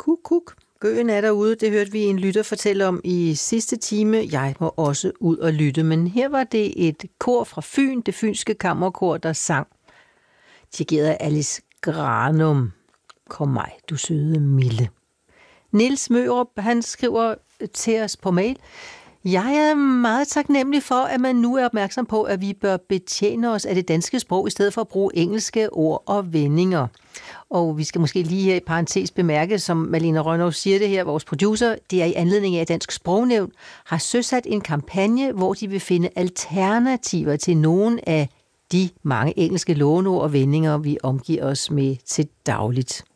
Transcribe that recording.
Kuk, kuk. Gøen er derude, det hørte vi en lytter fortælle om i sidste time. Jeg må også ud og lytte, men her var det et kor fra Fyn, det fynske kammerkor, der sang. Dirigeret af Alice Granum. Kom mig, du søde Mille. Niels Mørup, han skriver til os på mail: Jeg er meget taknemmelig for, at man nu er opmærksom på, at vi bør betjene os af det danske sprog, i stedet for at bruge engelske ord og vendinger. Og vi skal måske lige her i parentes bemærke, som Malene Rønnow siger det her, vores producer, det er i anledning af, at Dansk Sprognævn har søsat en kampagne, hvor de vil finde alternativer til nogle af de mange engelske låneord og vendinger, vi omgiver os med til dagligt.